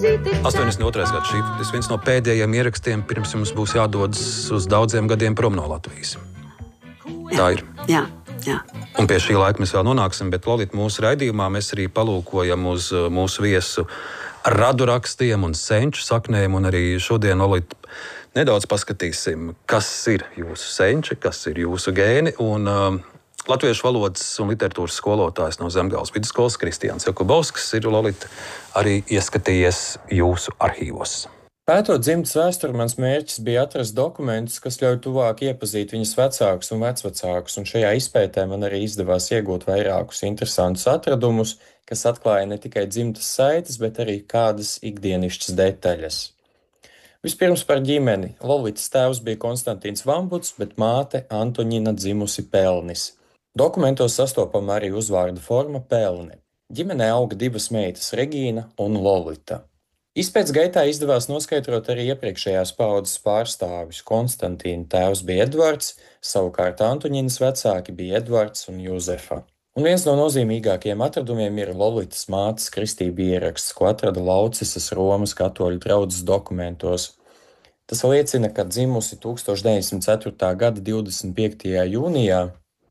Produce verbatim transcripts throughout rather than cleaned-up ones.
astoņdesmit otrais gads, šis viens no pēdējiem ierakstiem, pirms jums būs jādodas uz daudziem gadiem prom no Latvijas. Tā ir. Jā, jā. Un pie šī laika mēs vēl nonāksim, bet Lolita, mūsu raidījumā mēs arī palūkojam uz mūsu viesu radurakstiem un senču saknēm, un arī šodien, Lolita, nedaudz paskatīsim, kas ir jūsu senči, kas ir jūsu gēni, un uh, latviešu valodas un literatūras skolotājs no Zemgales vidusskolas Kristiāns Jakubovskis ir, Lolita, arī ieskatījies jūsu arhīvos. Pētot dzimtas vēsturi, mans mērķis bija atrast dokumentus, kas ļauj tuvāk iepazīt viņas vecākus un vecvecākus, un šajā izpētē man arī izdevās iegūt vairākus interesantus atradumus, kas atklāja ne tikai dzimtas saites, bet arī kādas ikdienišķas detaļas. Vispirms par ģimeni. Lolitas tēvs bija Konstantīns Vambuts, bet māte Antoņina dzimusi Pelnis. Dokumentos sastopama arī uzvārda forma Pelne. Ģimenē auga divas meitas, Regīna un Lolita. Izpēc gaitā izdevās noskaidrot arī iepriekšējās paaudzes pārstāvjus. Konstantīna tēvs bija Edvards, savukārt Antoņinas vecāki bija Edvards un Juzefa. Un viens no nozīmīgākajiem atradumiem ir Lolitas mātes kristība ieraksts, ko atrada Laucisas Romas katoļu draudzes dokumentos. Tas liecina, ka dzimusi tūkstoš deviņsimt ceturtā gada divdesmit piektajā jūnijā,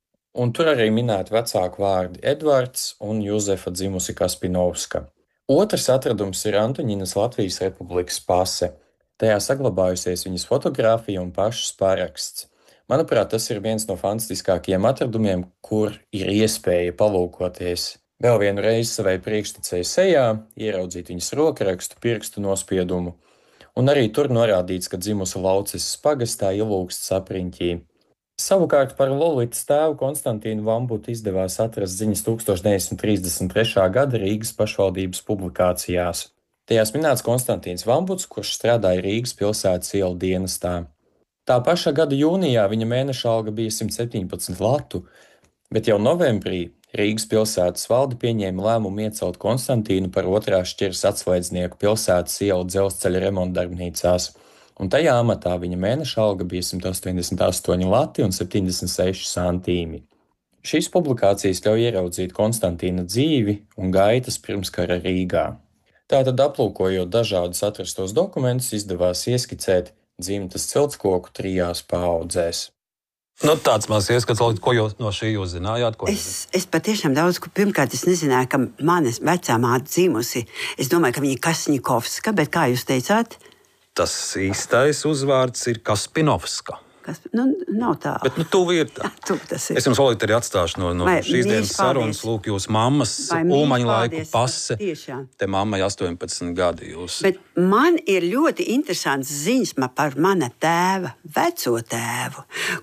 un tur arī minēti vecāku vārdi Edvards un Juzefa dzimusi Kaspinovska. Otrs atradums ir Antoņinas Latvijas Republikas pase. Tajā saglabājusies viņas fotogrāfija un pašas paraksts. Manuprāt, tas ir viens no fantastiskākajiem atradumiem, kur ir iespēja palūkoties vēl vienu reizi savai priekštecēji sejā, ieraudzīt viņas rokrakstu, pirkstu nospiedumu, un arī tur norādīts, ka dzimusi Laucisas pagastā Ilūksts apriņķī. Savukārt par Lolitas tēvu Konstantīnu Vambutu izdevās atrast ziņas tūkstoš deviņsimt trīsdesmit trešā gada Rīgas pašvaldības publikācijās. Tajās minēts Konstantīns Vambuts, kurš strādāja Rīgas pilsētas ielu dienestā. Tā paša gada jūnijā viņa mēneša alga bija simt septiņpadsmit latu, bet jau novembrī Rīgas pilsētas valde pieņēma lēmumu iecelt Konstantīnu par otrā šķiras atslēdznieku pilsētas ielu dzelzceļa remontdarbnīcās. Un tajā amatā viņa mēneša alga bija simt astoņdesmit astoņi lati un septiņdesmit seši santīmi. Šīs publikācijas ļauj ieraudzīt Konstantīna dzīvi un gaitas pirmskara Rīgā. Tātad, aplūkojot dažādus atrastos dokumentus, izdevās ieskicēt dzimtas ciltskoku trijās paaudzēs. Nu, tāds maz ieskats, ko jūs no šī jūs zinājāt? Ko es, es patiešām daudz, ko pirmkārt es nezināju, ka manas vecā māte dzimusi. Es domāju, ka viņa ir Kasņikovska, bet kā jūs teicāt? Tas īstais uzvārds ir Kaspinovska. Kas, nu, nav tā. Bet nu, tuvu ir tā. Tuvu tas ir. Es jums Lolita arī atstāšu no, no Vai, šīs dienas sarunas. Lūk, jūsu mammas Ulmaņa laiku pase. Tiešām. Te mammai astoņpadsmit gadi jūs. Bet man ir ļoti interesants ziņas par mana tēva, veco tēvu,